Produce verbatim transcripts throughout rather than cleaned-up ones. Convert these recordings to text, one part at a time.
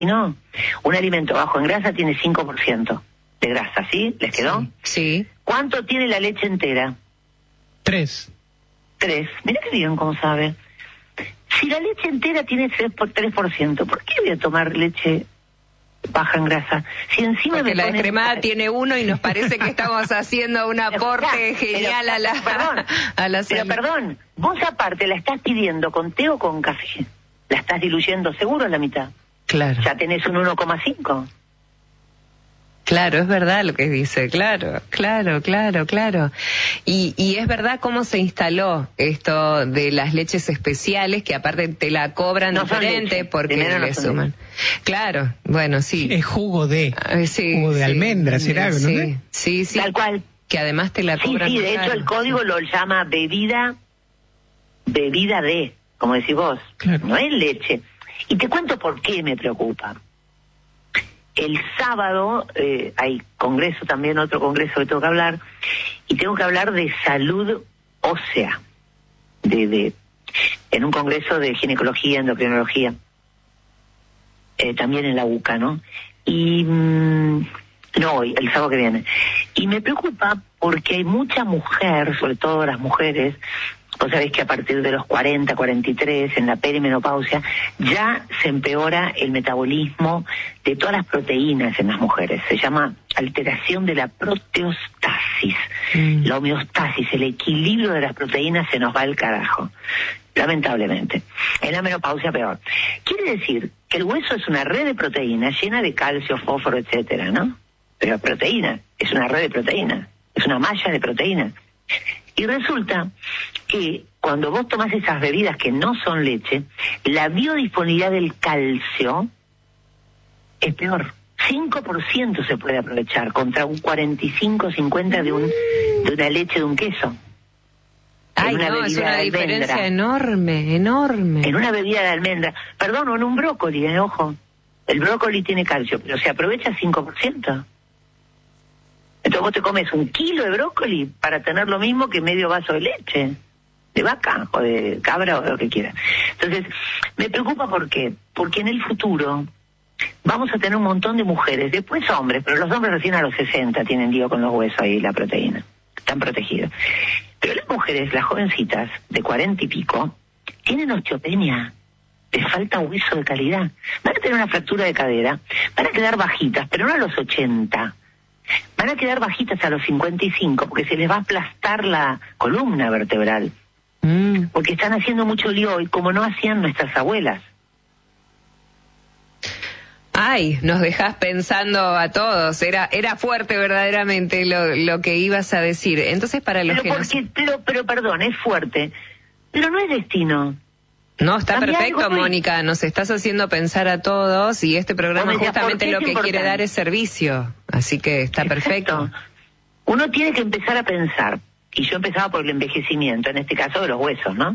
no. Un alimento bajo en grasa tiene cinco por ciento de grasa, ¿sí? ¿Les quedó? Sí. ¿Cuánto tiene la leche entera? Tres. Tres. Mira qué bien, cómo sabe. Si la leche entera tiene tres por, tres por ciento, ¿por qué voy a tomar leche baja en grasa? Si encima Porque me la ponen... descremada tiene uno y nos parece que estamos haciendo un aporte pero, genial pero, a la perdón, a la pero salud. perdón, vos aparte la estás pidiendo con té o con café. La estás diluyendo seguro a la mitad. Claro. Ya tenés un uno coma cinco. Claro, es verdad lo que dice, claro, claro, claro, claro. Y, y es verdad cómo se instaló esto de las leches especiales, que aparte te la cobran No son diferente leche. porque Primero no le son suman. Claro, bueno, sí. Es jugo de. Ah, sí, jugo de sí, almendra, será, ¿no? Sí, sí, sí. Tal cual. Que además te la Sí, cobran. sí, de caro. hecho el código lo llama bebida, bebida de, como decís vos. Claro. No es leche. Y te cuento por qué me preocupa. El sábado eh, hay congreso también, otro congreso que tengo que hablar, y tengo que hablar de salud ósea, de, de en un congreso de ginecología, endocrinología, eh, también en la U C A, ¿no? Y mmm, no hoy, el sábado que viene. Y me preocupa porque hay mucha mujer, sobre todo las mujeres. Vos sabés que a partir de los cuarenta, cuarenta y tres, en la perimenopausia, ya se empeora el metabolismo de todas las proteínas en las mujeres. Se llama alteración de la proteostasis. Mm. La homeostasis, el equilibrio de las proteínas se nos va al carajo. Lamentablemente. En la menopausia peor. Quiere decir que el hueso es una red de proteínas llena de calcio, fósforo, etcétera, ¿no? Pero proteína, es una red de proteínas, es una malla de proteínas. Y resulta que cuando vos tomás esas bebidas que no son leche, la biodisponibilidad del calcio es peor. cinco por ciento se puede aprovechar contra un cuarenta y cinco, cincuenta de, un, de una leche de un queso. Ay, una no, es una de diferencia almendra. enorme, enorme. En una bebida de almendra. Perdón, o en un brócoli, eh, ojo. El brócoli tiene calcio, pero se aprovecha cinco por ciento. Entonces vos te comes un kilo de brócoli para tener lo mismo que medio vaso de leche, de vaca o de cabra o de lo que quieras. Entonces, me preocupa ¿por qué? Porque en el futuro vamos a tener un montón de mujeres, después hombres, pero los hombres recién a los sesenta tienen lío con los huesos ahí, la proteína, están protegidos. Pero las mujeres, las jovencitas de cuarenta y pico, tienen osteopenia, les falta hueso de calidad. Van a tener una fractura de cadera, van a quedar bajitas, pero no a los ochenta. Van a quedar bajitas a los cincuenta y cinco porque se les va a aplastar la columna vertebral. Mm. Porque están haciendo mucho lío hoy como no hacían nuestras abuelas. Ay, nos dejás pensando a todos. Era era fuerte verdaderamente lo, lo que ibas a decir. Entonces, para los pero que porque, nos... pero, pero perdón, es fuerte. Pero no es destino. No, está Cambia perfecto, algo, Mónica. Nos estás haciendo pensar a todos y este programa decías, justamente lo es que importante? quiere dar es servicio. Así que está Exacto. perfecto. Uno tiene que empezar a pensar. Y yo empezaba por el envejecimiento, en este caso de los huesos, ¿no?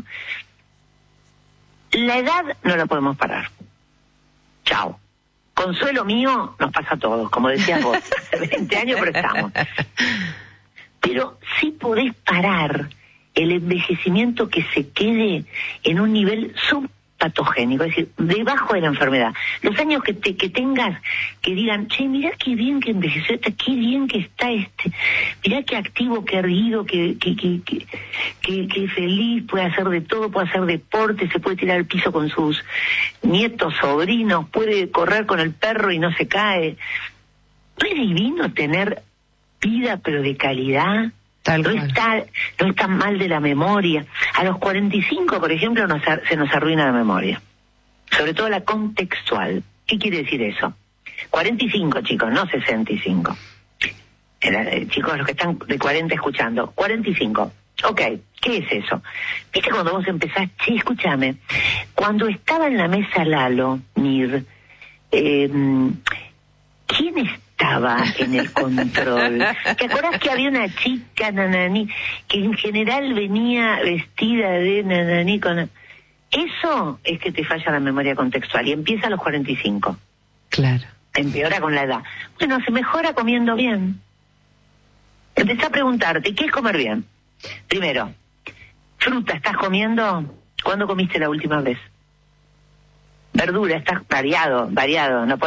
La edad no la podemos parar. Chao. Consuelo mío nos pasa a todos, como decías vos. Hace veinte años, pero estamos. Pero sí podés parar el envejecimiento que se quede en un nivel subpatogénico, es decir, debajo de la enfermedad. Los años que te, que tengas, que digan, che, mirá qué bien que envejeció este, qué bien que está este, mirá qué activo, qué erguido, qué, qué, qué, qué, qué, qué feliz, puede hacer de todo, puede hacer deporte, se puede tirar al piso con sus nietos, sobrinos, puede correr con el perro y no se cae. ¿No es divino tener vida pero de calidad? Tal no cual. está, no está mal de la memoria. A los cuarenta y cinco, por ejemplo, nos, se nos arruina la memoria. Sobre todo la contextual. ¿Qué quiere decir eso? cuarenta y cinco, chicos, no sesenta y cinco. Era, eh, chicos, los que están de cuarenta escuchando. cuarenta y cinco. Ok, ¿qué es eso? Viste cuando vos empezás, che, escúchame, cuando estaba en la mesa Lalo, Mir, eh, ¿quién estaba en el control? ¿Te acordás que había una chica, nanani, que en general venía vestida de nanani con... Eso es que te falla la memoria contextual y empieza a los cuarenta y cinco. Claro. Empeora con la edad. Bueno, se mejora comiendo bien. Empezá a preguntarte, ¿qué es comer bien? Primero, ¿fruta estás comiendo? ¿Cuándo comiste la última vez? verdura, estás variado, variado, no